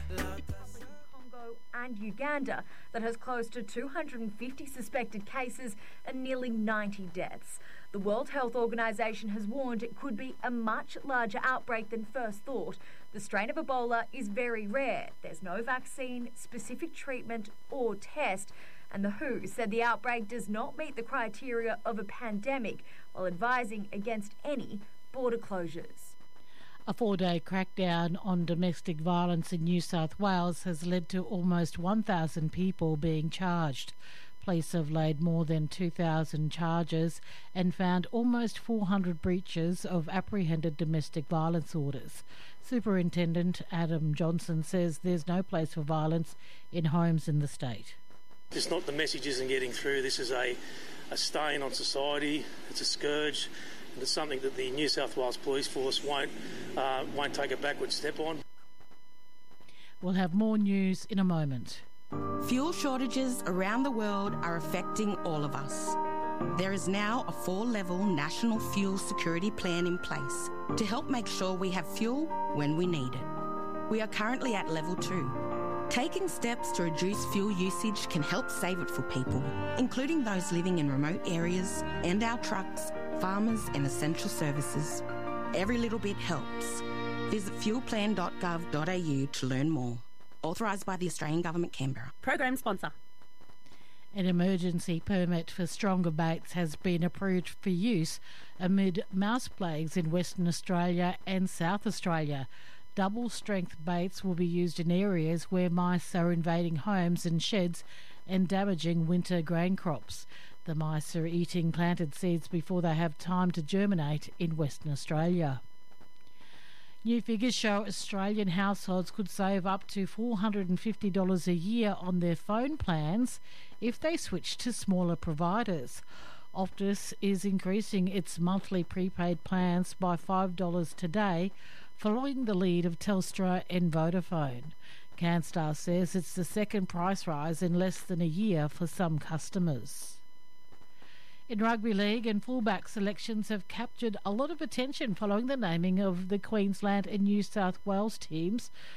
Congo and Uganda that has close to 250 suspected cases and nearly 90 deaths. The World Health Organization has warned it could be a much larger outbreak than first thought. The strain of Ebola is very rare. There's no vaccine, specific treatment or test. And the WHO said the outbreak does not meet the criteria of a pandemic, while advising against any border closures. A 4-day crackdown on domestic violence in New South Wales has led to almost 1,000 people being charged. Police have laid more than 2,000 charges and found almost 400 breaches of apprehended domestic violence orders. Superintendent Adam Johnson says there's no place for violence in homes in the state. It's not the message isn't getting through. This is a stain on society. It's a scourge. And it's something that the New South Wales Police Force won't take a backward step on. We'll have more news in a moment. Fuel shortages around the world are affecting all of us. There is now a 4-level national fuel security plan in place to help make sure we have fuel when we need it. We are currently at level 2. Taking steps to reduce fuel usage can help save it for people, including those living in remote areas and our trucks, farmers and essential services. Every little bit helps. Visit fuelplan.gov.au to learn more. Authorised by the Australian Government, Canberra. Program sponsor. An emergency permit for stronger baits has been approved for use amid mouse plagues in Western Australia and South Australia. Double-strength baits will be used in areas where mice are invading homes and sheds and damaging winter grain crops. The mice are eating planted seeds before they have time to germinate in Western Australia. New figures show Australian households could save up to $450 a year on their phone plans if they switch to smaller providers. Optus is increasing its monthly prepaid plans by $5 today, following the lead of Telstra and Vodafone. CanStar says it's the second price rise in less than a year for some customers. In rugby league, and fullback selections have captured a lot of attention following the naming of the Queensland and New South Wales teams